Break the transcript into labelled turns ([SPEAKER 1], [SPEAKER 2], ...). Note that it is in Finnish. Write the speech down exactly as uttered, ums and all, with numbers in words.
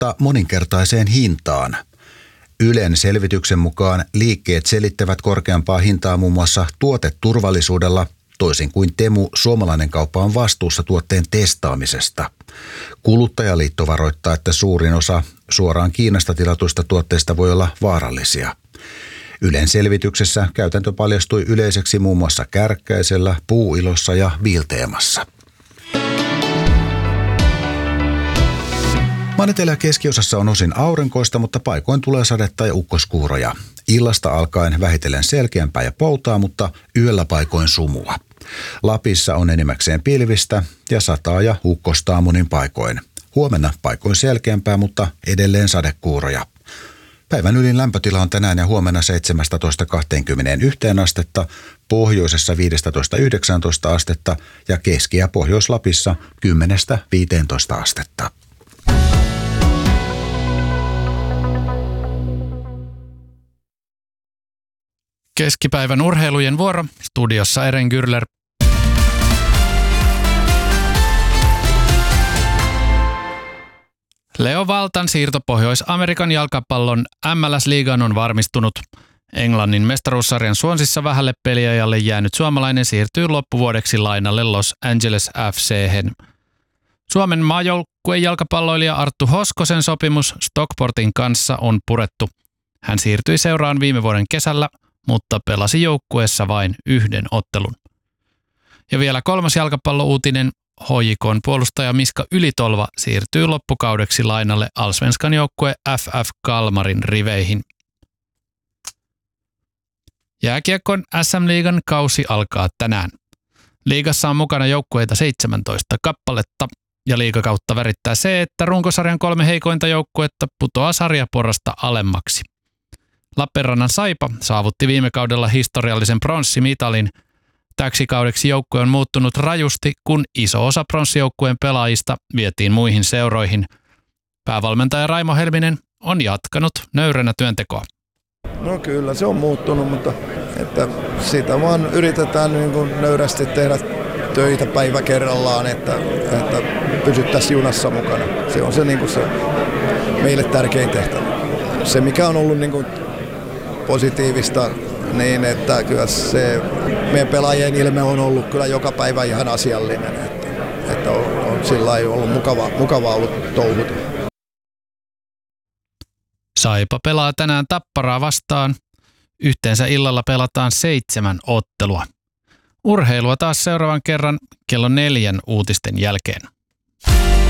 [SPEAKER 1] mutta moninkertaiseen hintaan. Ylen selvityksen mukaan liikkeet selittävät korkeampaa hintaa muun muassa tuoteturvallisuudella, toisin kuin Temu, suomalainen kauppa on vastuussa tuotteen testaamisesta. Kuluttajaliitto varoittaa, että suurin osa suoraan Kiinasta tilatuista tuotteista voi olla vaarallisia. Ylen selvityksessä käytäntö paljastui yleiseksi muun muassa Kärkkäisellä, Puuilossa ja Viilteemassa. Maan etelä- ja keskiosassa on osin aurinkoista, mutta paikoin tulee sadetta ja ukkoskuuroja. Illasta alkaen vähitellen selkeämpää ja poutaa, mutta yöllä paikoin sumua. Lapissa on enimmäkseen pilvistä ja sataa ja ukkostaa monin paikoin. Huomenna paikoin selkeämpää, mutta edelleen sadekuuroja. Päivän ylin lämpötila on tänään ja huomenna seitsemästätoista kaksikymmentäyksi astetta, pohjoisessa viidestätoista yhdeksääntoista astetta ja Keski- ja Pohjois-Lapissa kymmenestä viiteentoista astetta.
[SPEAKER 2] Keskipäivän urheilujen vuoro. Studiossa Eren Gürler. Leo Valtan siirto Pohjois-Amerikan jalkapallon M L S-liigaan on varmistunut. Englannin mestaruussarjan Swansissa vähälle peliajalle jäänyt suomalainen siirtyy loppuvuodeksi lainalle Los Angeles F C:hen. Suomen maajoukkueen jalkapalloilija Arttu Hoskosen sopimus Stockportin kanssa on purettu. Hän siirtyi seuraan viime vuoden kesällä, mutta pelasi joukkueessa vain yhden ottelun. Ja vielä kolmas jalkapallouutinen. H J K:n puolustaja Miska Ylitolva siirtyy loppukaudeksi lainalle Allsvenskan joukkue F F Kalmarin riveihin. Jääkiekon S M-liigan kausi alkaa tänään. Liigassa on mukana joukkueita seitsemäntoista kappaletta ja liigakautta värittää se, että runkosarjan kolme heikointa joukkuetta putoaa sarjaporrasta alemmaksi. Lappeenrannan Saipa saavutti viime kaudella historiallisen pronssimitalin. Täksi kaudeksi joukkue on muuttunut rajusti, kun iso osa pronssijoukkueen pelaajista vietiin muihin seuroihin. Päävalmentaja Raimo Helminen on jatkanut nöyränä työntekoa.
[SPEAKER 3] No kyllä se on muuttunut, mutta että sitä vaan yritetään niin kuin nöyrästi tehdä töitä päivä kerrallaan, että, että pysyttäisiin junassa mukana. Se on se, niin kuin se meille tärkein tehtävä. Se mikä on ollut niin kuin positiivista, niin että kyllä se meidän pelaajien ilme on ollut kyllä joka päivä ihan asiallinen, että, että on, on sillä lailla ollut mukava, mukava ollut touhuta.
[SPEAKER 2] Saipa pelaa tänään Tapparaa vastaan. Yhteensä illalla pelataan seitsemän ottelua. Urheilua taas seuraavan kerran kello neljän uutisten jälkeen.